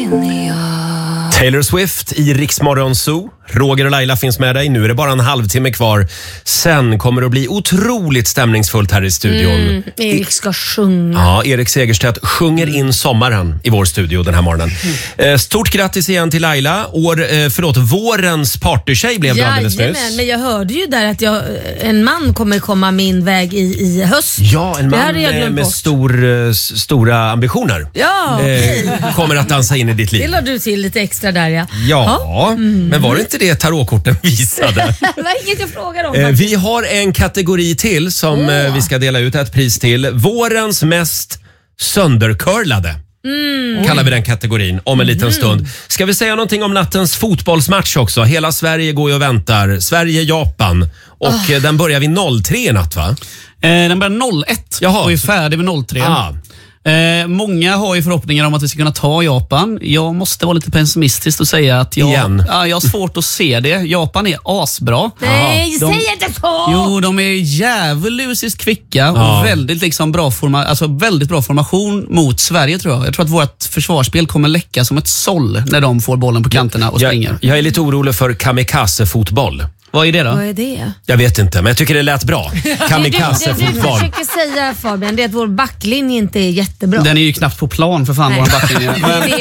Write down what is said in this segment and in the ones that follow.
Taylor Swift i Rix Morgon Zoo. Roger och Laila finns med dig. Nu är det bara en halvtimme kvar. Sen kommer det att bli otroligt stämningsfullt här i studion. Erik ska sjunga. Ja, Erik Segerstedt sjunger in sommaren i vår studio den här morgonen. Stort grattis igen till Laila. Vårens partytjej blev det alldeles nyss. Men jag hörde ju där att en man kommer komma min väg i höst. Ja, en man med stora ambitioner. Ja, kommer att dansa in i ditt liv. Det lade du till lite extra där, ja. Ja, men var det inte det tarotkorten visade? Det var inget jag frågade om. Vi har en kategori till som vi ska dela ut ett pris till. Vårens mest söndercurlade. Kallar vi den kategorin om en liten stund. Ska vi säga någonting om nattens fotbollsmatch också? Hela Sverige går ju och väntar. Sverige-Japan. Och den börjar vid 03 i natt, va? Den börjar 01 och är färdig vid 03. Många har ju förhoppningar om att vi ska kunna ta Japan. Jag måste vara lite pessimistisk och säga att jag har svårt att se det. Japan är asbra. Nej, säg inte så! Jo, de är djävulusiskt kvicka och väldigt bra formation mot Sverige, tror jag. Jag tror att vårt försvarsspel kommer läcka som ett såll när de får bollen på kanterna och springer. Jag är lite orolig för kamikaze-fotboll. Vad är det då? Vad är det? Jag vet inte, men jag tycker det lät bra. Kamikaze-fotboll. Du försöker säga, Fabian, det är att vår backlinje inte är jättebra. Den är ju knappt på plan för fan, vår backlinje.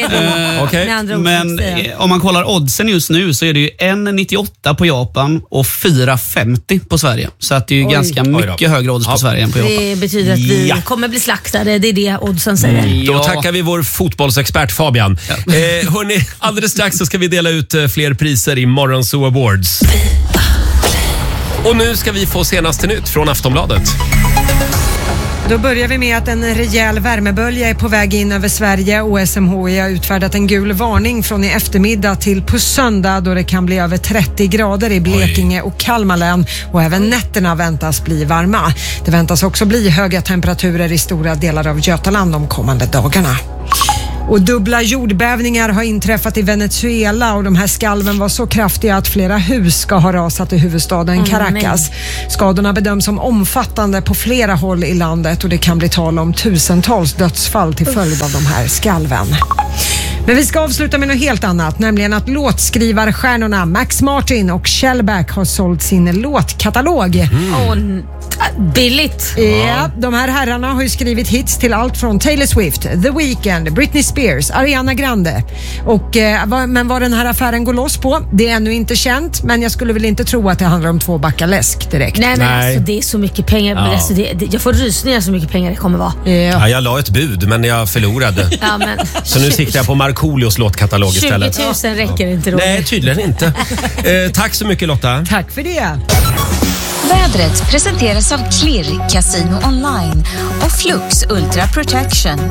Men om man kollar oddsen just nu så är det ju 1,98 på Japan och 4,50 på Sverige. Så att det är ju ganska mycket högre odds på Sverige än på Japan. Det betyder att vi kommer bli slaktade. Det är det oddsen säger. Då tackar vi vår fotbollsexpert Fabian. Hörrni, alldeles strax så ska vi dela ut fler priser i Morgonzoo Awards. Och nu ska vi få senaste nytt från Aftonbladet. Då börjar vi med att en rejäl värmebölja är på väg in över Sverige och SMHI har utfärdat en gul varning från i eftermiddag till på söndag då det kan bli över 30 grader i Blekinge och Kalmar län och även nätterna väntas bli varma. Det väntas också bli höga temperaturer i stora delar av Götaland de kommande dagarna. Och dubbla jordbävningar har inträffat i Venezuela och de här skalven var så kraftiga att flera hus ska ha rasat i huvudstaden Caracas. Skadorna bedöms som omfattande på flera håll i landet och det kan bli tal om tusentals dödsfall till följd av de här skalven. Men vi ska avsluta med något helt annat, nämligen att låtskrivarstjärnorna Max Martin och Shellback har sålt sin låtkatalog. Billigt. Ja, de här herrarna har ju skrivit hits till allt från Taylor Swift, The Weeknd, Britney Spears, Ariana Grande. Men vad den här affären går loss på, det är ännu inte känt, men jag skulle väl inte tro att det handlar om 2 backar läsk direkt. Nej. Alltså, det är så mycket pengar. Alltså, jag får rysningar så mycket pengar det kommer vara. Ja, jag la ett bud, men jag förlorade. Så nu siktar jag på Markoolios låtkatalog istället. 20 000 räcker inte då. Nej, tydligen inte. Tack så mycket, Lotta. Tack för det. Vädret presenteras av Klirr Casino Online och Flux Ultra Protection.